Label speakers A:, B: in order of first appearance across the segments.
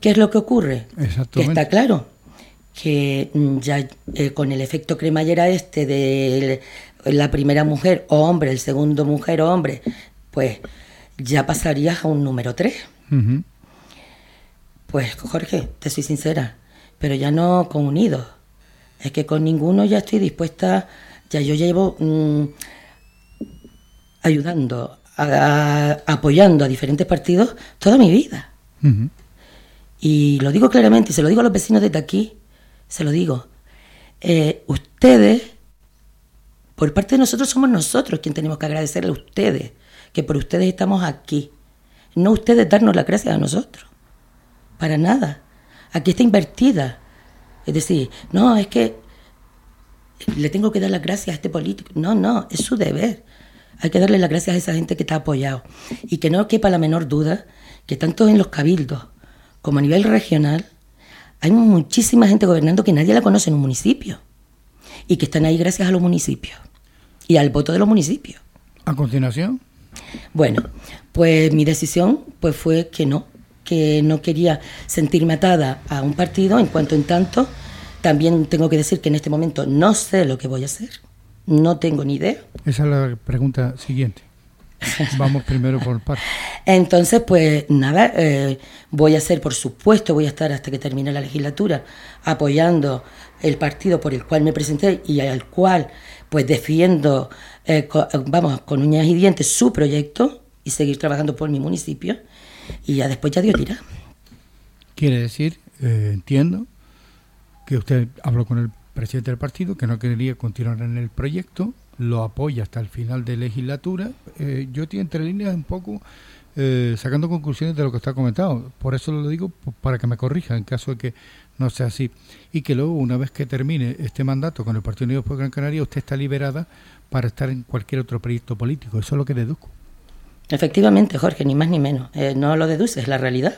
A: ¿Qué es lo que ocurre?
B: Exactamente.
A: Que está claro que ya con el efecto cremallera de la primera mujer o hombre, el segundo mujer o hombre, pues ya pasarías a un número 3.
B: Uh-huh.
A: Pues Jorge, te soy sincera, pero ya no con Unidos. Es que con ninguno ya estoy dispuesta, ya yo llevo ayudando, apoyando a diferentes partidos toda mi vida.
B: Uh-huh.
A: Y lo digo claramente, y se lo digo a los vecinos de aquí, se lo digo. Ustedes, por parte de nosotros, somos nosotros quienes tenemos que agradecerle a ustedes, que por ustedes estamos aquí. No ustedes darnos las gracias a nosotros. Para nada. Aquí está invertida. Es decir, no, es que le tengo que dar las gracias a este político. No, es su deber. Hay que darle las gracias a esa gente que te ha apoyado. Y que no quepa la menor duda que tanto en los cabildos como a nivel regional hay muchísima gente gobernando que nadie la conoce en un municipio. Y que están ahí gracias a los municipios. Y al voto de los municipios.
B: ¿A continuación?
A: Bueno, pues mi decisión pues fue que no quería sentirme atada a un partido. En tanto, también tengo que decir que en este momento no sé lo que voy a hacer, no tengo ni idea.
B: Esa es la pregunta siguiente. Vamos primero por partes.
A: Entonces, pues nada, voy a estar hasta que termine la legislatura apoyando el partido por el cual me presenté y al cual pues defiendo, con uñas y dientes su proyecto y seguir trabajando por mi municipio. Y ya después ya Dios dirá.
B: Quiere decir, entiendo, que usted habló con el presidente del partido, que no quería continuar en el proyecto, lo apoya hasta el final de legislatura. Yo estoy entre líneas un poco sacando conclusiones de lo que está comentado. Por eso lo digo, para que me corrija en caso de que no sea así. Y que luego, una vez que termine este mandato con el Partido Unidos por Gran Canaria, usted está liberada para estar en cualquier otro proyecto político. Eso es lo que deduzco.
A: Efectivamente, Jorge, ni más ni menos. No lo deduces, es la realidad.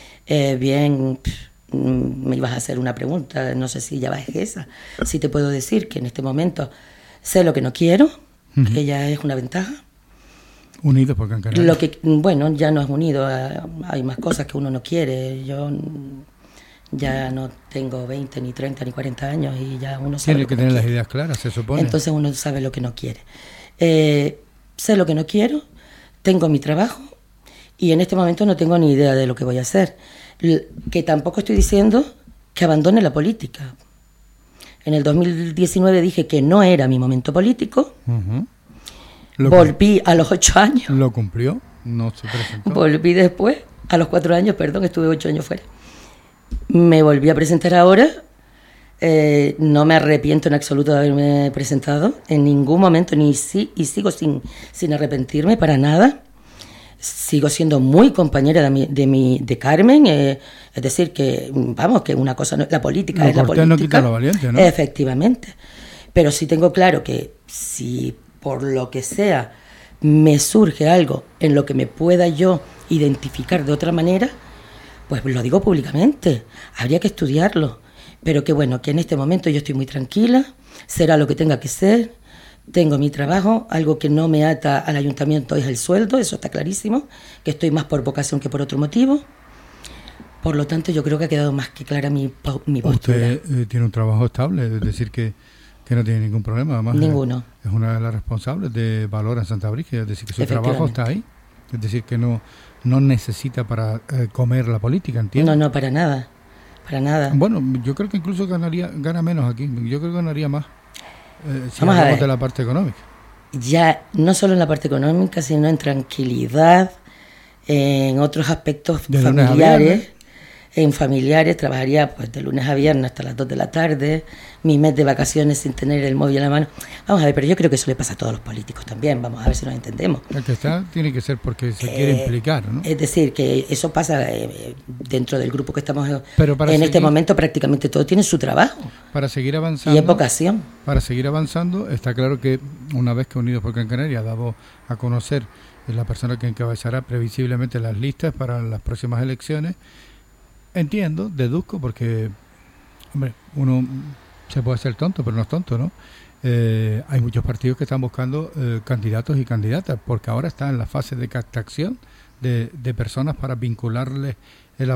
A: Me ibas a hacer una pregunta, no sé si ya va esa. Sí te puedo decir que en este momento sé lo que no quiero, que ya es una ventaja.
B: Unidos por Gran Canaria.
A: Lo que, bueno, ya no es unido, hay más cosas que uno no quiere. Yo ya no tengo 20, ni 30, ni 40 años y ya uno sabe.
B: Tiene que tener las ideas claras, se supone.
A: Entonces uno sabe lo que no quiere. Sé lo que no quiero. Tengo mi trabajo y en este momento no tengo ni idea de lo que voy a hacer. Que tampoco estoy diciendo que abandone la política. En el 2019 dije que no era mi momento político. Uh-huh. Volví a los 8 años.
B: ¿Lo cumplió? No se presentó.
A: Volví después, a los 4 años, estuve 8 años fuera. Me volví a presentar ahora. No me arrepiento en absoluto de haberme presentado en ningún momento, y sigo sin arrepentirme para nada. Sigo siendo muy compañera de Carmen, es decir, que vamos, que una cosa no es la política, es la política.
B: No quita lo valiente, ¿no?
A: Efectivamente. Pero sí tengo claro que si por lo que sea me surge algo en lo que me pueda yo identificar de otra manera, pues lo digo públicamente. Habría que estudiarlo. Pero que bueno, que en este momento yo estoy muy tranquila, será lo que tenga que ser, tengo mi trabajo, algo que no me ata al ayuntamiento es el sueldo, eso está clarísimo, que estoy más por vocación que por otro motivo. Por lo tanto, yo creo que ha quedado más que clara mi postura.
B: Usted tiene un trabajo estable, es decir, que no tiene ningún problema. Además,
A: ninguno.
B: Es una de las responsables de Valora Santa Brígida, es decir, que su trabajo está ahí. Es decir, que no necesita para comer la política, ¿entiende?
A: No, para nada. Para nada.
B: Bueno, yo creo que incluso gana menos aquí. Yo creo que ganaría más si hablamos de la parte económica.
A: Ya, no solo en la parte económica, sino en tranquilidad, en otros aspectos familiares. En familiares trabajaría pues de lunes a viernes hasta las 2 de la tarde, mi mes de vacaciones sin tener el móvil en la mano. Vamos a ver, pero yo creo que eso le pasa a todos los políticos también, vamos a ver si nos entendemos.
B: El que está tiene que ser porque se quiere implicar, ¿no?
A: Es decir, que eso pasa dentro del grupo que estamos en este momento, prácticamente todo tiene su trabajo.
B: Para seguir avanzando.
A: Y es vocación.
B: Para seguir avanzando, está claro que una vez que Unidos por Gran Canaria ha dado a conocer la persona que encabezará previsiblemente las listas para las próximas elecciones, entiendo, deduzco, porque, hombre, uno se puede hacer tonto, pero no es tonto, ¿no? Hay muchos partidos que están buscando candidatos y candidatas, porque ahora están en la fase de captación de personas para vincularles